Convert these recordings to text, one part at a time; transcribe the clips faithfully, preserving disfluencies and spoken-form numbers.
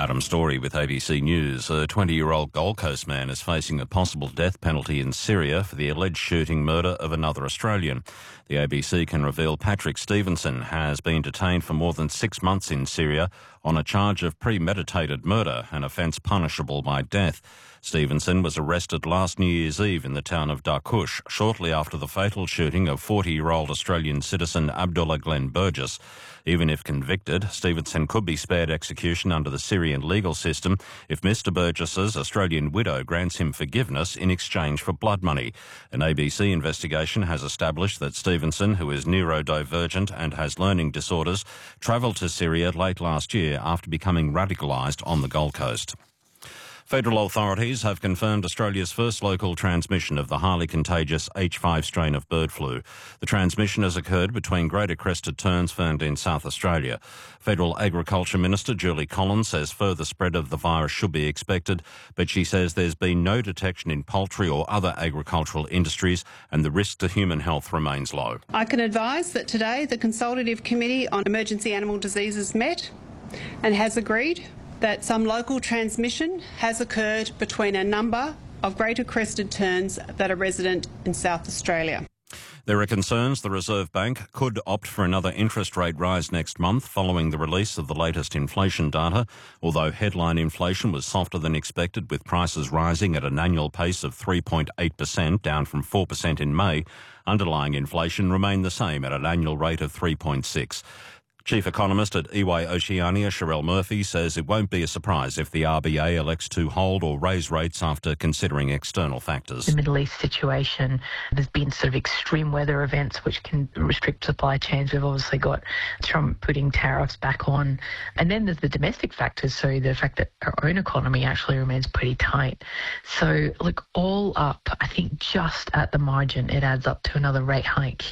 Adam Story with A B C News. A twenty-year-old Gold Coast man is facing a possible death penalty in Syria for the alleged shooting murder of another Australian. The A B C can reveal Patrick Stevenson has been detained for more than six months in Syria on a charge of premeditated murder, an offence punishable by death. Stevenson was arrested last New Year's Eve in the town of Darkush, shortly after the fatal shooting of forty-year-old Australian citizen Abdullah Glenn Burgess. Even if convicted, Stevenson could be spared execution under the Syrian legal system if Mister Burgess's Australian widow grants him forgiveness in exchange for blood money. An A B C investigation has established that Stevenson, who is neurodivergent and has learning disorders, travelled to Syria late last year after becoming radicalised on the Gold Coast. Federal authorities have confirmed Australia's first local transmission of the highly contagious H five strain of bird flu. The transmission has occurred between greater crested terns found in South Australia. Federal Agriculture Minister Julie Collins says further spread of the virus should be expected, but she says there's been no detection in poultry or other agricultural industries and the risk to human health remains low. I can advise that today the Consultative Committee on Emergency Animal Diseases met and has agreed that some local transmission has occurred between a number of greater crested terns that are resident in South Australia. There are concerns the Reserve Bank could opt for another interest rate rise next month following the release of the latest inflation data. Although headline inflation was softer than expected, with prices rising at an annual pace of three point eight percent, down from four percent in May, underlying inflation remained the same at an annual rate of three point six. Chief Economist at E Y Oceania, Sherelle Murphy, says it won't be a surprise if the R B A elects to hold or raise rates after considering external factors. The Middle East situation, there's been sort of extreme weather events which can restrict supply chains. We've obviously got Trump putting tariffs back on. And then there's the domestic factors, so the fact that our own economy actually remains pretty tight. So, look, all up, I think just at the margin, it adds up to another rate hike.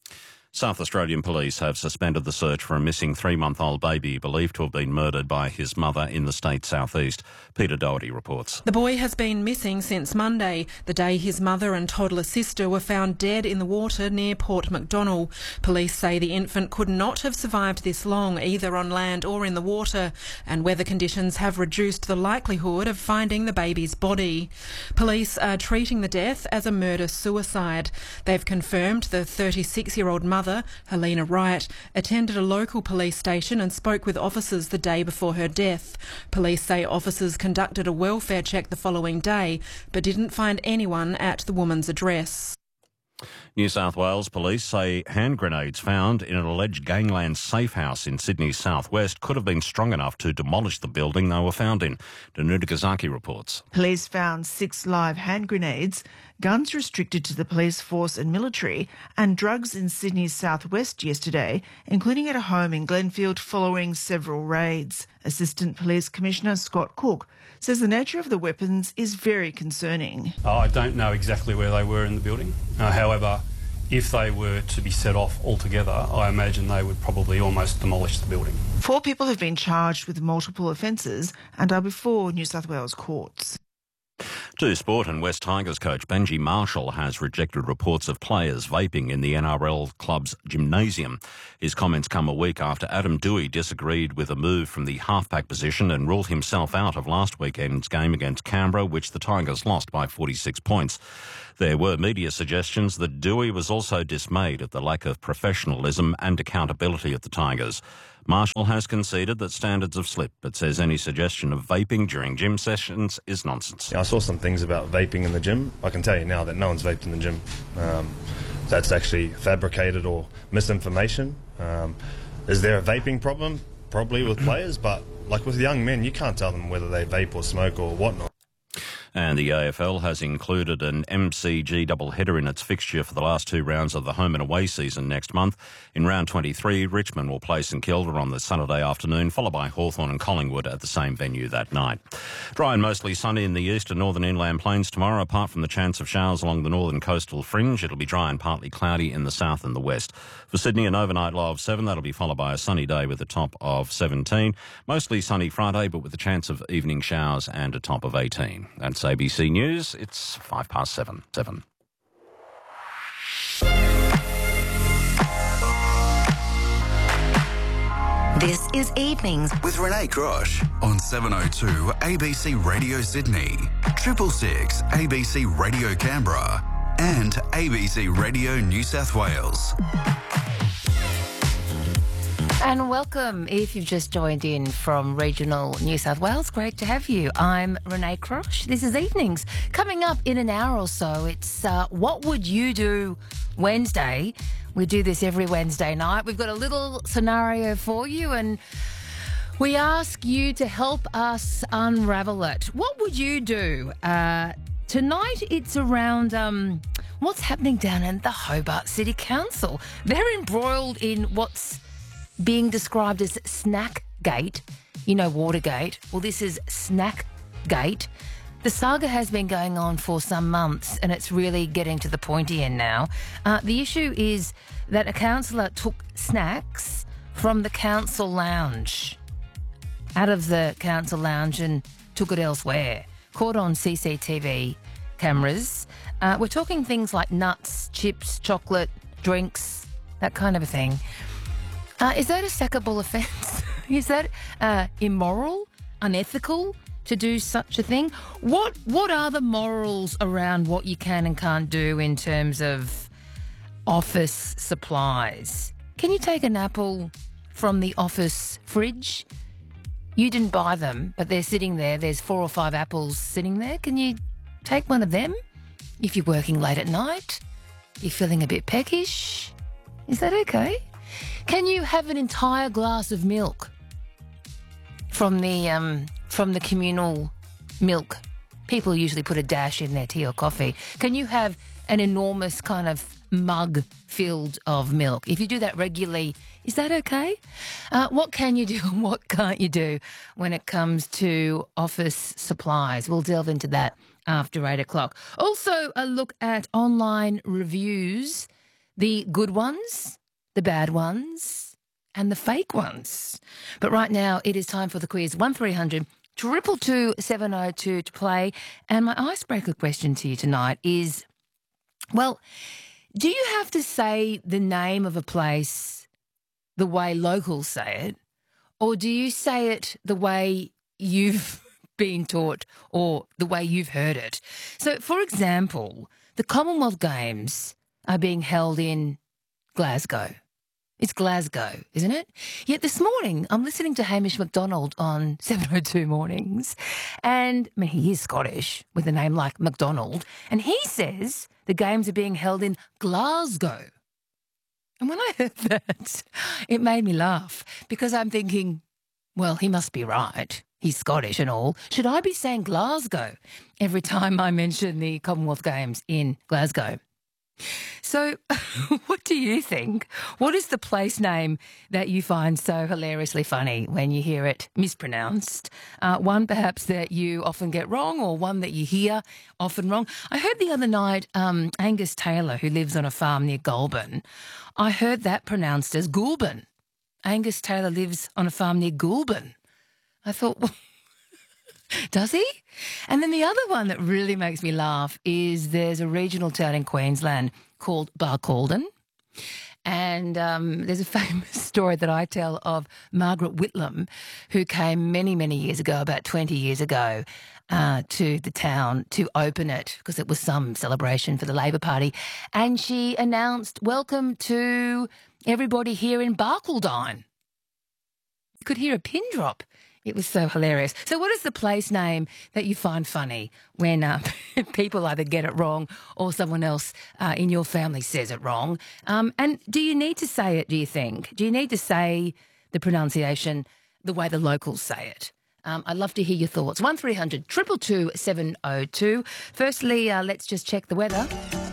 South Australian police have suspended the search for a missing three-month-old baby believed to have been murdered by his mother in the state's southeast. Peter Doherty reports. The boy has been missing since Monday, the day his mother and toddler sister were found dead in the water near Port Macdonnell. Police say the infant could not have survived this long, either on land or in the water, and weather conditions have reduced the likelihood of finding the baby's body. Police are treating the death as a murder-suicide. They've confirmed the thirty-six-year-old mother, Helena Wright, attended a local police station and spoke with officers the day before her death. Police say officers conducted a welfare check the following day but didn't find anyone at the woman's address. New South Wales police say hand grenades found in an alleged gangland safe house in Sydney's southwest could have been strong enough to demolish the building they were found in. Danuta Kazaki reports. Police found six live hand grenades, guns restricted to the police force and military, and drugs in Sydney's southwest yesterday, including at a home in Glenfield following several raids. Assistant Police Commissioner Scott Cook says the nature of the weapons is very concerning. Uh, I don't know exactly where they were in the building. Uh, however, if they were to be set off altogether, I imagine they would probably almost demolish the building. Four people have been charged with multiple offences and are before New South Wales courts. To sport, and West Tigers coach Benji Marshall has rejected reports of players vaping in the N R L club's gymnasium. His comments come a week after Adam Doueihi disagreed with a move from the halfback position and ruled himself out of last weekend's game against Canberra, which the Tigers lost by forty-six points. There were media suggestions that Doueihi was also dismayed at the lack of professionalism and accountability at the Tigers. Marshall has conceded that standards have slipped, but says any suggestion of vaping during gym sessions is nonsense. Yeah, I saw some things about vaping in the gym. I can tell you now that no one's vaped in the gym. Um, that's actually fabricated or misinformation. Um, is there a vaping problem? Probably with players, but like with young men, you can't tell them whether they vape or smoke or whatnot. And the A F L has included an M C G doubleheader in its fixture for the last two rounds of the home and away season next month. In round twenty-three, Richmond will play St Kilda on the Saturday afternoon, followed by Hawthorn and Collingwood at the same venue that night. Dry and mostly sunny in the east and northern inland plains tomorrow, apart from the chance of showers along the northern coastal fringe. It'll be dry and partly cloudy in the south and the west. For Sydney, an overnight low of seven. That'll be followed by a sunny day with a top of seventeen. Mostly sunny Friday, but with a chance of evening showers and a top of eighteen. That's A B C News. It's five past seven. Seven. This is Evenings with Renee Crosh on seven oh two A B C Radio Sydney, triple six A B C Radio Canberra and A B C Radio New South Wales. And welcome if you've just joined in from regional New South Wales. Great to have you. I'm Renee Crosh. This is Evenings. Coming up in an hour or so, it's uh, What Would You Do Wednesday. We do this every Wednesday night. We've got a little scenario for you and we ask you to help us unravel it. What would you do? Uh, tonight it's around um, what's happening down in the Hobart City Council. They're embroiled in what's being described as Snackgate. You know, Watergate. Well, this is Snackgate. The saga has been going on for some months and it's really getting to the pointy end now. Uh, the issue is that a councillor took snacks from the council lounge, out of the council lounge and took it elsewhere. Caught on C C T V cameras. Uh, we're talking things like nuts, chips, chocolate, drinks, that kind of a thing. Uh, is that a sackable offence? Is that uh, immoral, unethical to do such a thing? What what are the morals around what you can and can't do in terms of office supplies? Can you take an apple from the office fridge? You didn't buy them, but they're sitting there. There's four or five apples sitting there. Can you take one of them if you're working late at night? You're feeling a bit peckish? Is that okay? Can you have an entire glass of milk from the um, from the communal milk? People usually put a dash in their tea or coffee. Can you have an enormous kind of mug filled of milk? If you do that regularly, is that okay? Uh, what can you do and what can't you do when it comes to office supplies? We'll delve into that after eight o'clock. Also, a look at online reviews, the good ones, the bad ones, and the fake ones. But right now, it is time for the quiz. one three hundred two two two seven oh two to play. And my icebreaker question to you tonight is, well, do you have to say the name of a place the way locals say it, or do you say it the way you've been taught or the way you've heard it? So, for example, the Commonwealth Games are being held in Glasgow. It's Glasgow, isn't it? Yet this morning, I'm listening to Hamish McDonald on seven oh two Mornings, and I mean, he is Scottish with a name like McDonald, and he says the games are being held in Glasgow. And when I heard that, it made me laugh because I'm thinking, well, he must be right. He's Scottish and all. Should I be saying Glasgow every time I mention the Commonwealth Games in Glasgow? So what do you think? What is the place name that you find so hilariously funny when you hear it mispronounced? Uh, one perhaps that you often get wrong, or one that you hear often wrong. I heard the other night um, Angus Taylor, who lives on a farm near Goulburn, I heard that pronounced as Goulburn. Angus Taylor lives on a farm near Goulburn. I thought, well, does he? And then the other one that really makes me laugh is there's a regional town in Queensland called Barcaldine. And um, there's a famous story that I tell of Margaret Whitlam, who came many, many years ago, about twenty years ago, uh, to the town to open it because it was some celebration for the Labor Party. And she announced, welcome to everybody here in Barcaldine. You could hear a pin drop. It was so hilarious. So what is the place name that you find funny when uh, people either get it wrong or someone else uh, in your family says it wrong? Um, and do you need to say it, do you think? Do you need to say the pronunciation the way the locals say it? Um, I'd love to hear your thoughts. one three hundred two two two seven oh two. Firstly, uh, let's just check the weather.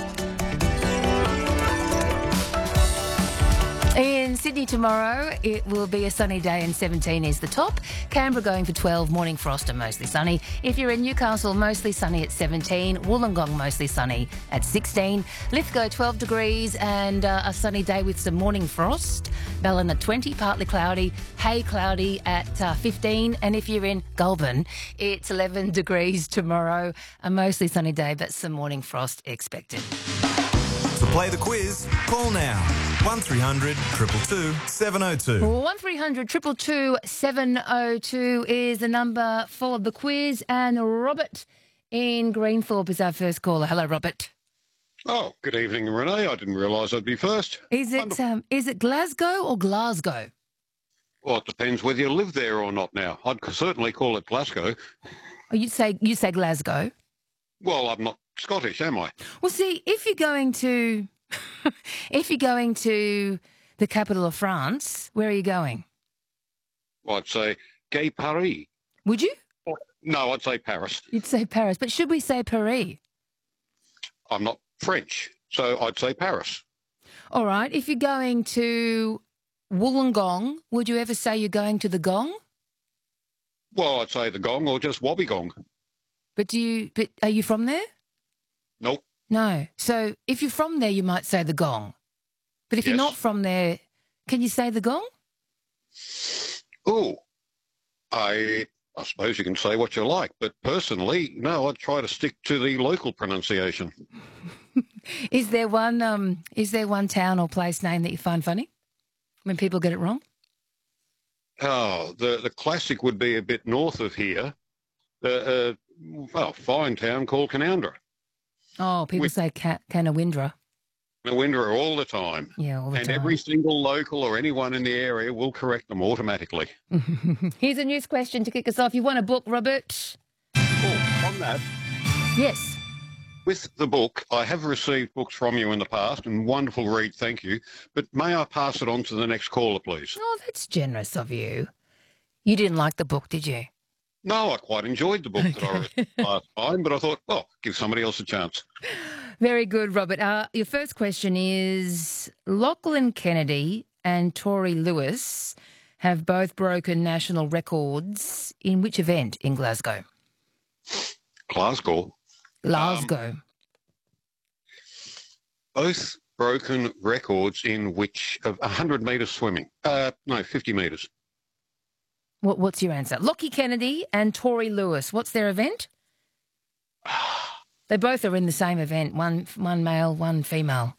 In Sydney tomorrow, it will be a sunny day and seventeen is the top. Canberra going for twelve, morning frost and mostly sunny. If you're in Newcastle, mostly sunny at seventeen. Wollongong, mostly sunny at sixteen. Lithgow, twelve degrees and uh, a sunny day with some morning frost. Ballina, twenty, partly cloudy. Hay, cloudy at uh, fifteen. And if you're in Goulburn, it's eleven degrees tomorrow. A mostly sunny day, but some morning frost expected. To play the quiz, call now. one three hundred two two two seven oh two. one three hundred two two two seven oh two is the number for the quiz, and Robert in Greenthorpe is our first caller. Hello, Robert. Oh, good evening, Renee. I didn't realise I'd be first. Is it um, is it Glasgow or Glasgow? Well, it depends whether you live there or not now. I'd certainly call it Glasgow. Oh, you say you say Glasgow. Well, I'm not Scottish, am I? Well, see, if you're going to if you're going to the capital of France, where are you going? Well, I'd say Gay Paris. Would you? No, I'd say Paris. You'd say Paris, but should we say Paris? I'm not French, so I'd say Paris. All right. If you're going to Wollongong, would you ever say you're going to the Gong? Well, I'd say the Gong or just Wobbegong. But do you? But are you from there? Nope. No. So if you're from there, you might say the Gong. But if Yes. you're not from there, can you say the Gong? Oh, I I suppose you can say what you like, but personally, no, I'd try to stick to the local pronunciation. Is there one? Um, is there one town or place name that you find funny when people get it wrong? Oh, the the classic would be a bit north of here. Uh, uh, well, fine town called Canowindra. Oh, people We- say Ca- Canawindra. Canowindra all the time. Yeah, all the And time. every single local or anyone in the area will correct them automatically. Here's a news question to kick us off. You want a book, Robert? Oh, on that, Yes. with the book, I have received books from you in the past, and wonderful read, thank you. But may I pass it on to the next caller, please? Oh, that's generous of you. You didn't like the book, did you? No, I quite enjoyed the book that I read last time, but I thought, well, give somebody else a chance. Very good, Robert. Uh, your first question is, Lachlan Kennedy and Tori Lewis have both broken national records in which event in Glasgow? Glasgow. Glasgow. Both broken records in which of one hundred metres swimming. Uh, no, fifty metres. What, what's your answer? Lockie Kennedy and Tori Lewis. What's their event? They both are in the same event. One, one male, one female.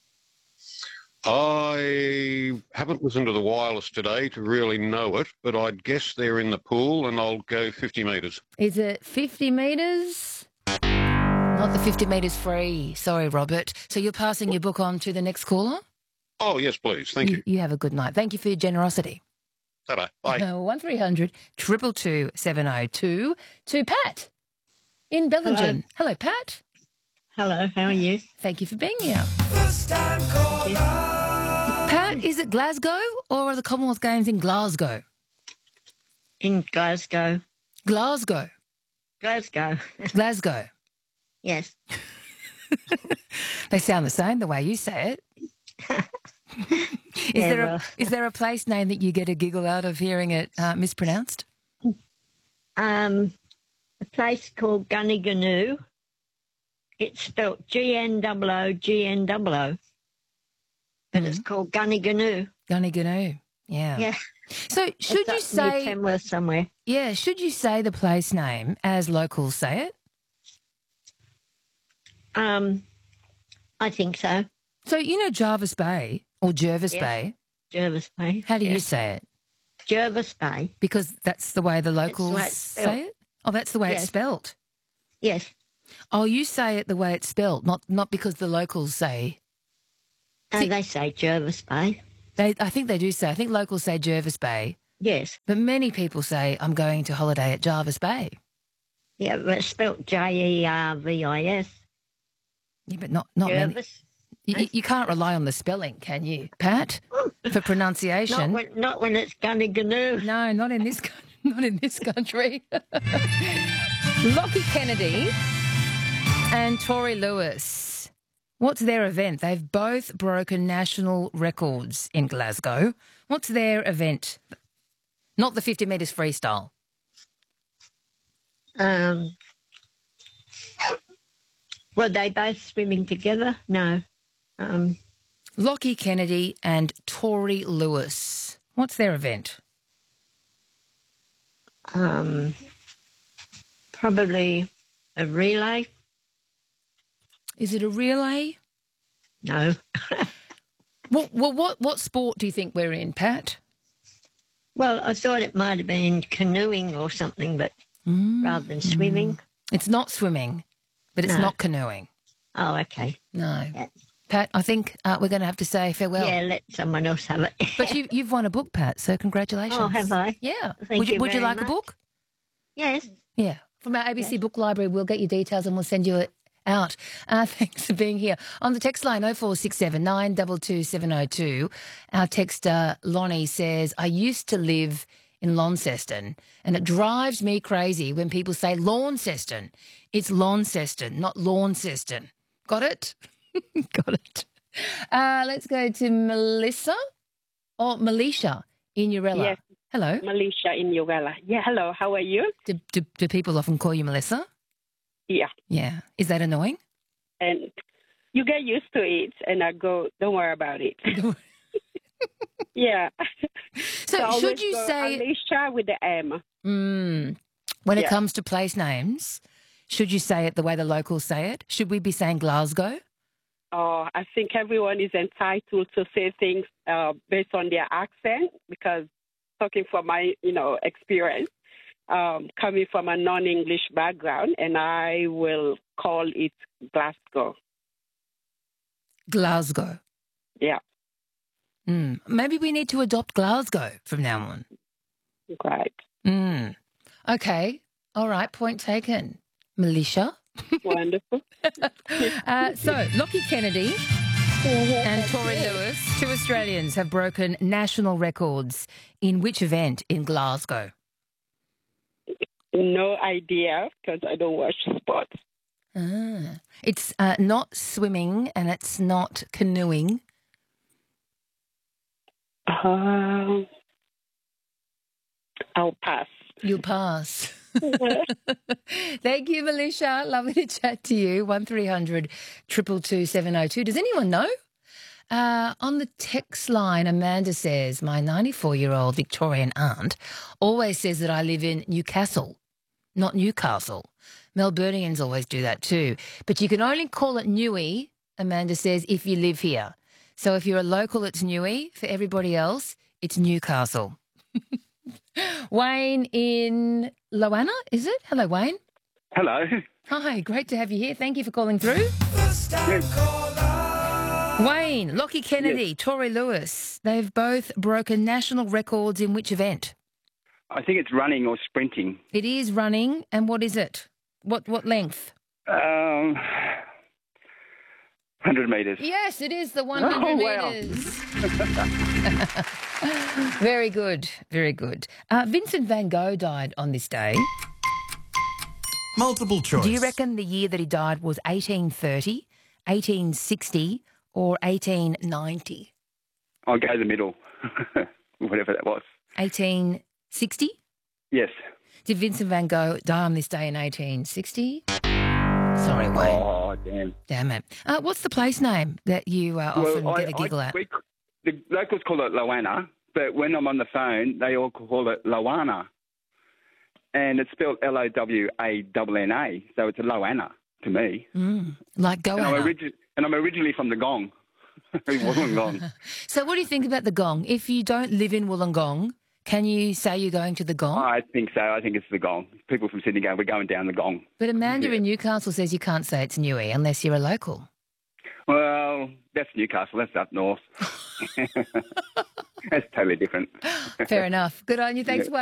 I haven't listened to the wireless today to really know it, but I'd guess they're in the pool, and I'll go fifty metres. Is it fifty metres? Not the fifty metres free. Sorry, Robert. So you're passing your book on to the next caller? Oh, yes, please. Thank you. You have a good night. Thank you for your generosity. Ta-da. Bye. Uh, one three hundred two two two seven oh two to Pat in Bellingen. Hello. Hello, Pat. Hello, how are you? Thank you for being here. Pat, is it Glasgow or are the Commonwealth Games in Glasgow? In Glasgow. Glasgow. Glasgow. Glasgow. Yes. They sound the same the way you say it. Is Yeah, there a well. is there a place name that you get a giggle out of hearing it uh, mispronounced? Um, a place called Gunniganu. It's spelled G N O O G N O O. But it's called Gunniganu. Gunniganu. Yeah. Yeah. So should It's you up say near Tamworth somewhere? Yeah, should you say the place name as locals say it? Um, I think so. So you know Jarvis Bay or Jervis Yeah. Bay? Jervis Bay. How do yeah. you say it? Jervis Bay. Because that's the way the locals way it's say spelt. it? Oh, that's the way it's Yes. spelt. Yes. Oh, you say it the way it's spelled, not not because the locals say. And they say Jervis Bay. They, I think they do say. I think locals say Jervis Bay, Yes. but many people say I'm going to holiday at Jarvis Bay. Yeah, but it's spelled J E R V I S. Yeah, but not not many. Jervis. You, you can't rely on the spelling, can you, Pat, for Not pronunciation? when, not when it's Gunniganu. No, not in this coun- not in this country. Lockie Kennedy and Tori Lewis. What's their event? They've both broken national records in Glasgow. What's their event? Not the fifty metres freestyle. Um, were they both swimming together? No. Um, Lockie Kennedy and Tori Lewis. What's their event? um, probably a relay. Is it a relay? No. What, well, what, what sport do you think we're in, Pat? Well, I thought it might have been canoeing or something, but Mm. rather than swimming. It's not swimming, but it's No. not canoeing. Oh, okay. No. Yeah. Pat, I think uh, we're going to have to say farewell. Yeah, let someone else have it. But you, you've won a book, Pat, so congratulations. Oh, have I? Yeah. Thank would you, you would you very like much. a book? Yes. Yeah. From our A B C Yes. Book Library, we'll get your details and we'll send you it out. Uh, thanks for being here. On the text line oh four six seven, nine two two, seven oh two, our texter Lonnie says, I used to live in Launceston and it drives me crazy when people say Launceston. It's Launceston, not Launceston. Got it? Got it. Uh, let's go to Melissa or Melisha in Urella. Yes. Hello. Melisha in Urella. Yeah, hello. How are you? Do, do, do people often call you Melissa? Yeah. Yeah. Is that annoying? And you get used to it, and I go, don't worry about it. Yeah. So, I always should you go say... Alicia with the M. Mm, when it Yeah. comes to place names, should you say it the way the locals say it? Should we be saying Glasgow? Oh, I think everyone is entitled to say things uh, based on their accent, because talking from my, you know, experience, um, coming from a non-English background, and I will call it Glasgow. Glasgow. Yeah. Mm, maybe we need to adopt Glasgow from now on. Right. Mm. Okay. All right. Point taken. Militia. Wonderful. uh, so, Lockie Kennedy and Tori Lewis, two Australians, have broken national records in which event in Glasgow? No idea, because I don't watch sports. Ah. It's uh, not swimming and it's not canoeing. Um, I'll pass. You'll pass. Thank you, Melisha. Lovely to chat to you. one three hundred, two two two, seven oh two. Does anyone know? Uh, on the text line, Amanda says, my ninety-four-year-old Victorian aunt always says that I live in Newcastle, not Newcastle. Melburnians always do that too. But you can only call it Newey, Amanda says, if you live here. So if you're a local, it's Newey. For everybody else, it's Newcastle. Wayne in Loanna, is it? Hello, Wayne. Hello. Hi, great to have you here. Thank you for calling through. Wayne, Lockie Kennedy, Yes. Tori Lewis, they've both broken national records in which event? I think it's running or sprinting. It is running, and what is it? What what length? Um, one hundred metres. Yes, it is the one hundred Oh, wow. metres. Very good, very good. Uh, Vincent van Gogh died on this day. Multiple choice. Do you reckon the year that he died was eighteen thirty, eighteen sixty, or eighteen ninety? I'll go the middle, whatever that was. eighteen sixty? Yes. Did Vincent van Gogh die on this day in eighteen sixty? Sorry, Wayne. Oh, damn. Damn it. Uh, what's the place name that you uh, often I, get a giggle I, at? we, the locals call it Loanna, but when I'm on the phone, they all call it Loanna. And it's spelled L O W A N N A, so it's a Loanna to me. Mm, like And I'm, Goanna. origi- and I'm originally from the Gong. Wollongong. So what do you think about the Gong? If you don't live in Wollongong, can you say you're going to the Gong? I think so. I think it's the Gong. People from Sydney go, we're going down the Gong. But Amanda Yeah. in Newcastle says you can't say it's Newey unless you're a local. Well, that's Newcastle. That's up north. That's totally different. Fair enough. Good on you. Thanks, Yeah. Wayne.